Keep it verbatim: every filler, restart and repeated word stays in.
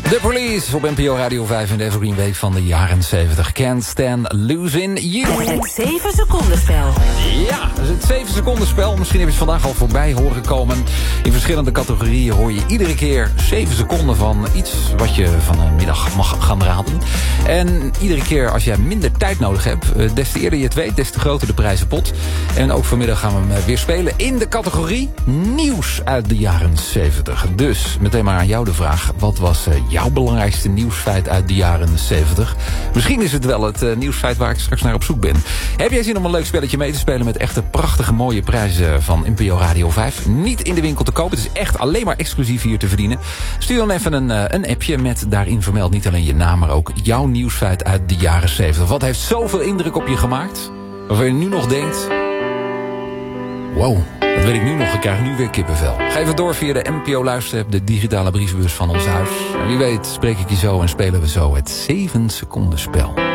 The Police op N P O Radio vijf in de Evergreen Week van de jaren zeventig. Can't Stand Losing You. Het zeven seconden spel. Ja, dat is het zeven seconden spel. Misschien heb je het vandaag al voorbij horen komen. In verschillende categorieën hoor je iedere keer zeven seconden van iets wat je van een middag mag gaan raden. En iedere keer als jij minder tijd nodig hebt, des te eerder je het weet, des te groter de prijzenpot. En ook vanmiddag gaan we hem weer spelen in de categorie nieuws uit de jaren zeventig. Dus meteen maar aan jou de vraag, wat was jouw belangrijkste nieuwsfeit uit de jaren zeventig? Misschien is het wel het uh, nieuwsfeit waar ik straks naar op zoek ben. Heb jij zin om een leuk spelletje mee te spelen met echte prachtige mooie prijzen van N P O Radio vijf? Niet in de winkel te kopen, het is echt alleen maar exclusief hier te verdienen. Stuur dan even een, uh, een appje met daarin vermeld niet alleen je naam, maar ook jouw nieuwsfeit uit de jaren zeventig. Wat heeft zoveel indruk op je gemaakt, waarvan je nu nog denkt, wow, dat weet ik nu nog, ik krijg nu weer kippenvel. Geef het door via de N P O luisterapp, de digitale brievenbus van ons huis. En wie weet spreek ik je zo en spelen we zo het zeven seconden spel.